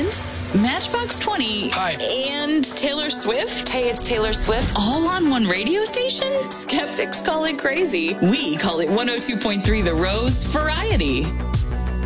Prince, Matchbox 20, Hi. and Taylor Swift? Hey, it's Taylor Swift. All on one radio station? Skeptics call it crazy. We call it 102.3 The Rose Variety.